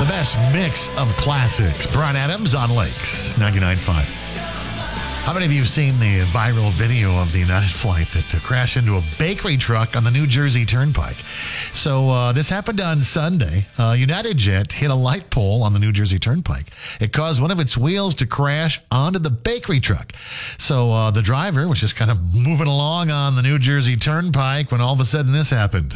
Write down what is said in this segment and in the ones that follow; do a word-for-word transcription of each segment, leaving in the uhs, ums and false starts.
The best mix of classics. Brian Adams on Lakes, ninety-nine point five. How many of you have seen the viral video of the United flight that uh, crashed into a bakery truck on the New Jersey Turnpike? So uh, this happened on Sunday. Uh, United Jet hit a light pole on the New Jersey Turnpike. It caused one of its wheels to crash onto the bakery truck. So uh, the driver was just kind of moving along on the New Jersey Turnpike when all of a sudden this happened.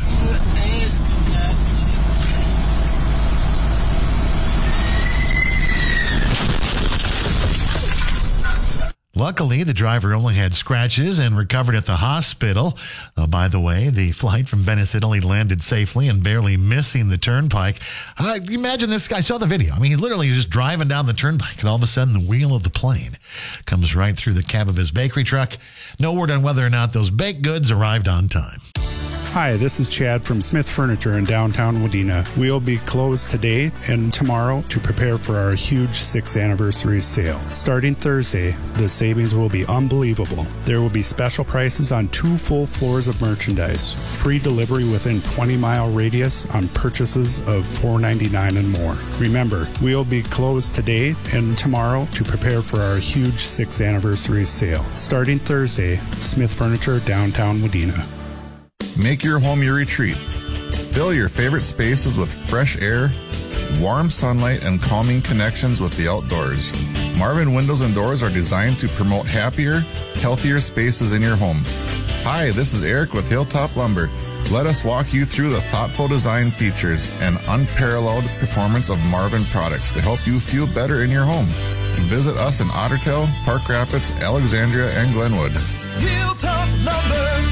Luckily, the driver only had scratches and recovered at the hospital. Uh, by the way, the flight from Venice, Italy landed safely and barely missing the turnpike. Uh, imagine this guy. I saw the video. I mean, he literally was just driving down the turnpike, and all of a sudden, the wheel of the plane comes right through the cab of his bakery truck. No word on whether or not those baked goods arrived on time. Hi, this is Chad from Smith Furniture in downtown Wadena. We'll be closed today and tomorrow to prepare for our huge sixth anniversary sale. Starting Thursday, the savings will be unbelievable. There will be special prices on two full floors of merchandise, free delivery within twenty mile radius on purchases of four ninety-nine and more. Remember, we'll be closed today and tomorrow to prepare for our huge sixth anniversary sale. Starting Thursday, Smith Furniture, downtown Wadena. Make your home your retreat. Fill your favorite spaces with fresh air, warm sunlight, and calming connections with the outdoors. Marvin Windows and Doors are designed to promote happier, healthier spaces in your home. Hi, this is Eric with Hilltop Lumber. Let us walk you through the thoughtful design features and unparalleled performance of Marvin products to help you feel better in your home. Visit us in Ottertail, Park Rapids, Alexandria, and Glenwood. Hilltop Lumber.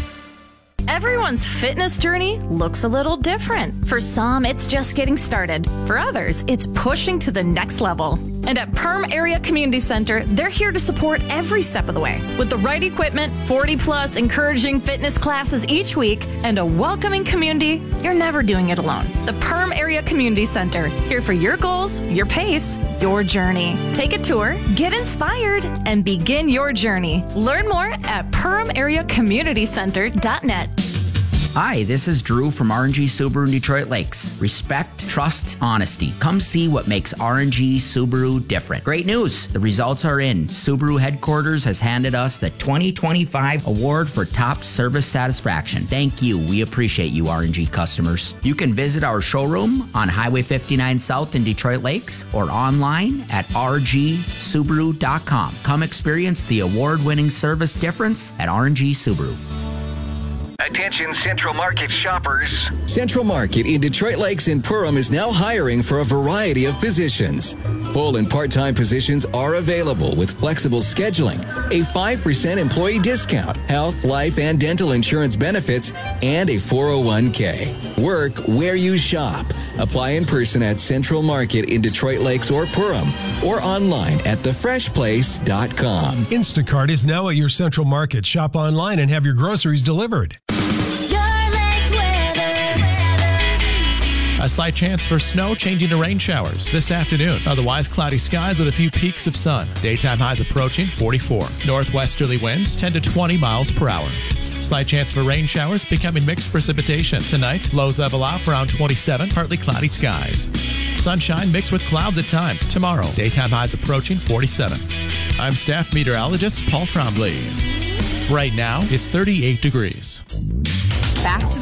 Everyone's fitness journey looks a little different. For some, it's just getting started. For others, it's pushing to the next level. And at Perm Area Community Center, they're here to support every step of the way. With the right equipment, forty plus encouraging fitness classes each week, and a welcoming community, you're never doing it alone. The Perm Area Community Center, here for your goals, your pace, your journey. Take a tour, get inspired, and begin your journey. Learn more at perm area community center dot net. Hi, this is Drew from R and G Subaru in Detroit Lakes. Respect, trust, honesty. Come see what makes R and G Subaru different. Great news! The results are in. Subaru headquarters has handed us the twenty twenty-five award for top service satisfaction. Thank you. We appreciate you, R and G customers. You can visit our showroom on Highway fifty-nine South in Detroit Lakes or online at r g subaru dot com. Come experience the award-winning service difference at R and G Subaru. Attention Central Market shoppers. Central Market in Detroit Lakes and Perham is now hiring for a variety of positions. Full and part-time positions are available with flexible scheduling, a five percent employee discount, health, life, and dental insurance benefits, and a four oh one k. Work where you shop. Apply in person at Central Market in Detroit Lakes or Perham or online at the fresh place dot com. Instacart is now at your Central Market. Shop online and have your groceries delivered. A slight chance for snow changing to rain showers this afternoon. Otherwise, cloudy skies with a few peaks of sun. Daytime highs approaching forty-four. Northwesterly winds ten to twenty miles per hour. Slight chance for rain showers becoming mixed precipitation. Tonight, lows level off around twenty-seven, partly cloudy skies. Sunshine mixed with clouds at times. Tomorrow, daytime highs approaching forty-seven. I'm staff meteorologist Paul Trombley. Right now, it's thirty-eight degrees. Back to